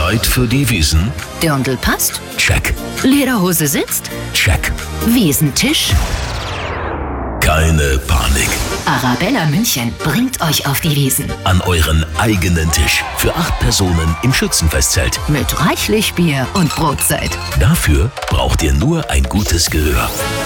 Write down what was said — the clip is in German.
Bereit für die Wiesn? Dirndl passt? Check. Lederhose sitzt? Check. Wiesentisch? Keine Panik. Arabella München bringt euch auf die Wiesn. An euren eigenen Tisch. Für 8 Personen im Schützenfestzelt. Mit reichlich Bier und Brotzeit. Dafür braucht ihr nur ein gutes Gehör.